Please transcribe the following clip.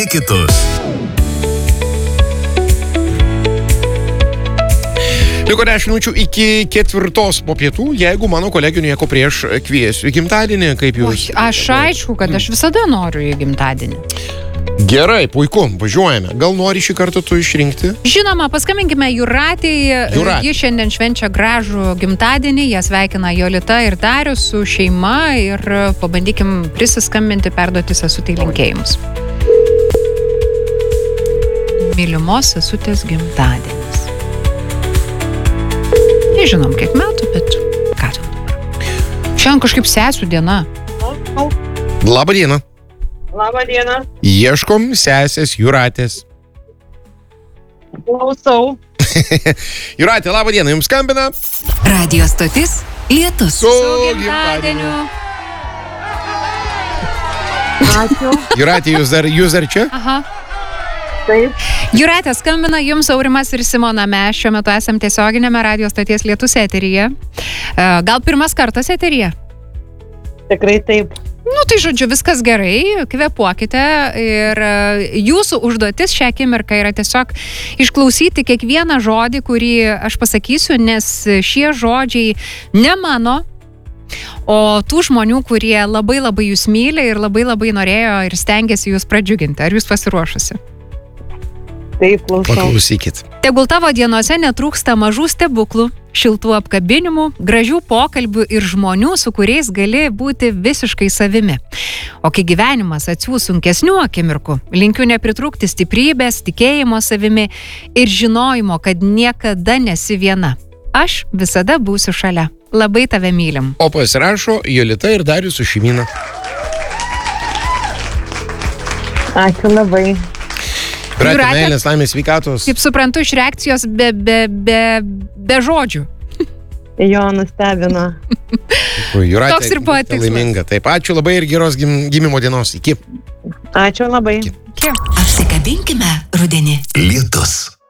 Kitus. Liko 10 minučių iki 4 po pietų, jeigu mano kolegių nieko prieš kviesiu į gimtadienį, kaip jūs... Aš aišku, kad aš visada noriu į gimtadienį. Gerai, puiku, važiuojame. Gal nori šį kartą tu išrinkti? Žinoma, paskambinkime Jūratei. Ji šiandien švenčia gražų gimtadienį, ją sveikina Jolita ir Darius su šeima ir pabandykim prisiskambinti, perduoti sesutei linkėjimus. Mylimos sesutės gimtadienis. Nežinom, kiek metų, bet ką ten dabar. Šiandien kažkaip sesių diena. Labą dieną. Labą dieną. Ieškom sesės Jūratės. Klausau. Jūratė, labą dieną, jums skambina. Radio stotis Lietus. Su Gimtadieniu. Ačiū. Jūratė, jūs dar čia? Aha. Taip. Jūratė, skambina jums Aurimas ir Simona. Mes šiuo metu esam tiesioginėme radio stoties Lietus eteryje. Gal pirmas kartas eteryje? Tikrai taip. Nu, tai žodžiu, viskas gerai, kvėpuokite ir jūsų užduotis šią akimirką yra tiesiog išklausyti kiekvieną žodį, kurį aš pasakysiu, nes šie žodžiai ne mano, o tų žmonių, kurie labai labai jūs myli ir labai labai norėjo ir stengiasi jūs pradžiuginti. Ar jūs pasiruošusi? Taip, klausau. Paklausykit. Tegul tavo dienose netrūksta mažų stebuklų, šiltų apkabinimų, gražių pokalbių ir žmonių, su kuriais gali būti visiškai savimi. O kai gyvenimas atsiųs sunkesnių akimirkų, linkiu nepritrūkti stiprybės, tikėjimo savimi ir žinojimo, kad niekada nesi viena. Aš visada būsiu šalia. Labai tave mylim. O pasirašo Jolita ir Darius su šeimyna. Ačiū labai. Jūratė, meilės, laimės, sveikatos. Kaip suprantu, iš reakcijos be žodžių. Jo, nustebino. Jūratė, Toks ir buvo tikslas. laiminga. Taip, ačiū labai ir geros gimimo dienos. Iki. Ačiū labai. Kiek? Apsikabinkime rudenį. Lietus.